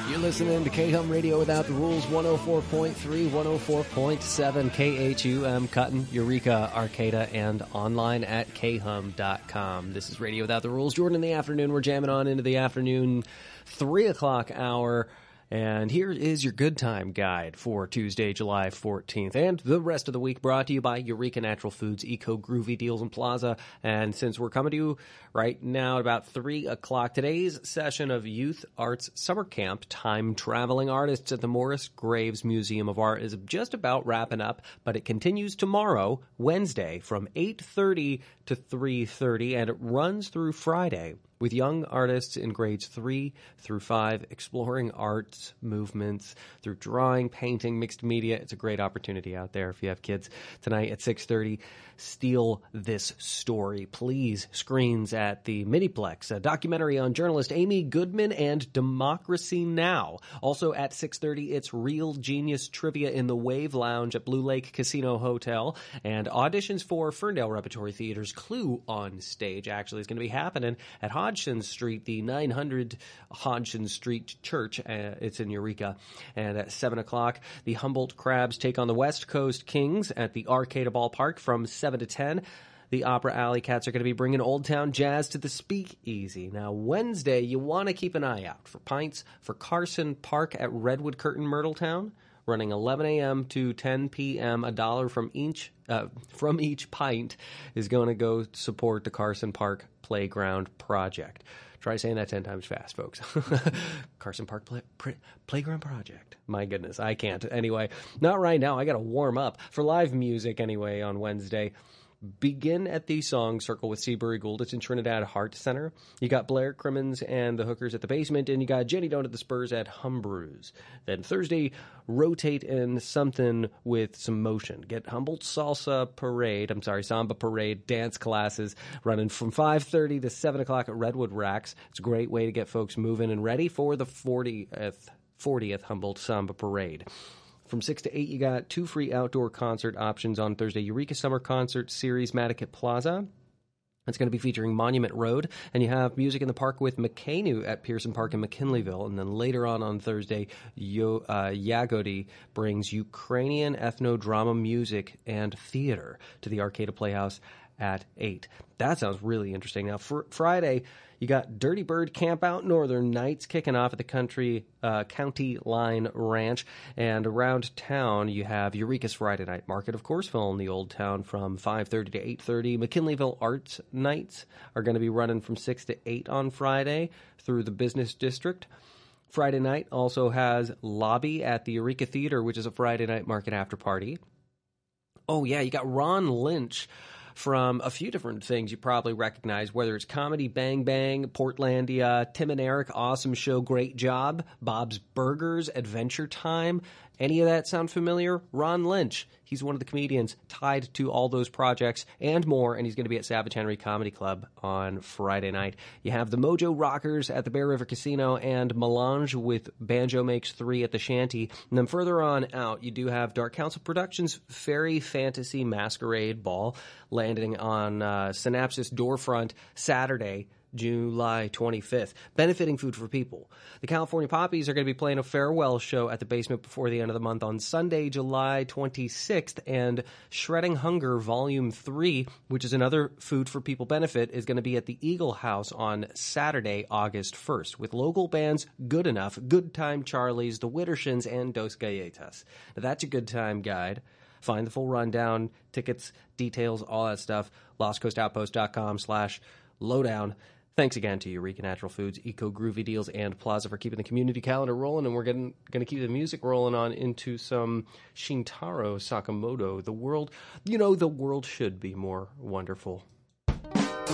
You're listening to K-Hum Radio Without the Rules, 104.3, 104.7 KHUM, Cutton, Eureka, Arcata, and online at khum.com. This is Radio Without the Rules. Jordan in the afternoon. We're jamming on into the afternoon 3 o'clock hour. And here is your good time guide for Tuesday, July 14th, and the rest of the week, brought to you by Eureka Natural Foods, Eco Groovy Deals and Plaza. And since we're coming to you right now at about 3 o'clock, today's session of Youth Arts Summer Camp, Time Traveling Artists at the Morris Graves Museum of Art, is just about wrapping up, but it continues tomorrow, Wednesday, from 8:30 to 3:30, and it runs through Friday, with young artists in grades 3 through 5 exploring arts movements through drawing, painting, mixed media. It's a great opportunity out there if you have kids. Tonight at 6:30, Steal This Story, Please screens at the Miniplex, a documentary on journalist Amy Goodman and Democracy Now! Also at 6:30, it's Real Genius Trivia in the Wave Lounge at Blue Lake Casino Hotel, and auditions for Ferndale Repertory Theater's Clue on Stage actually is going to be happening at Hodgson Street, the 900 Hodgson Street Church. It's in Eureka. And at 7 o'clock, the Humboldt Crabs take on the West Coast Kings at the Arcata Ballpark from 7 to 10. The Opera Alley Cats are going to be bringing Old Town Jazz to the Speakeasy. Now, Wednesday, you want to keep an eye out for pints for Carson Park at Redwood Curtain, Myrtletown, running 11 a.m. to 10 p.m. $1 from each pint is going to go support the Carson Park Playground Project. Try saying that 10 times fast, folks. Carson Park Playground Project. My goodness, I can't. Anyway, not right now. I got to warm up for live music anyway on Wednesday. Begin at the Song Circle with Seabury Gould. It's in Trinidad Heart Center. You got Blair Crimmins and the Hookers at the Basement, and you got Jenny Doan at the Spurs at Humbrew's. Then Thursday, rotate in something with some motion. Get Humboldt Samba Parade dance classes running from 5:30 to 7 o'clock at Redwood Racks. It's a great way to get folks moving and ready for the 40th Humboldt Samba Parade. From 6 to 8, you got 2 free outdoor concert options on Thursday. Eureka Summer Concert Series, Matticat Plaza. It's going to be featuring Monument Road. And you have Music in the Park with McCainu at Pearson Park in McKinleyville. And then later on Thursday, Yagodi brings Ukrainian ethno-drama music and theater to the Arcata Playhouse at 8. That sounds really interesting. Now, for Friday, you got Dirty Bird Camp Out Northern Nights kicking off at the County Line Ranch. And around town, you have Eureka's Friday Night Market of Courseville in the Old Town from 5:30 to 8:30. McKinleyville Arts Nights are going to be running from 6 to 8 on Friday through the Business District. Friday night also has Lobby at the Eureka Theater, which is a Friday night market after party. Oh, yeah, you got Ron Lynch from a few different things you probably recognize, whether it's Comedy Bang Bang, Portlandia, Tim and Eric, Awesome Show, Great Job, Bob's Burgers, Adventure Time. Any of that sound familiar? Ron Lynch. He's one of the comedians tied to all those projects and more, and he's going to be at Savage Henry Comedy Club on Friday night. You have the Mojo Rockers at the Bear River Casino and Melange with Banjo Makes 3 at the Shanty. And then further on out, you do have Dark Council Productions' Fairy Fantasy Masquerade Ball landing on Synapsis Doorfront Saturday, July 25th, benefiting Food for People. The California Poppies are going to be playing a farewell show at the Basement before the end of the month on Sunday, July 26th, and Shredding Hunger Volume 3, which is another Food for People benefit, is going to be at the Eagle House on Saturday, August 1st, with local bands Good Enough, Good Time Charlie's, The Widdershins, and Dos Galletas. Now, that's a good time guide. Find the full rundown, tickets, details, all that stuff, lostcoastoutpost.com/lowdown. Thanks again to Eureka Natural Foods, Eco Groovy Deals, and Plaza for keeping the community calendar rolling, and we're going to keep the music rolling on into some Shintaro Sakamoto. The world should be more wonderful.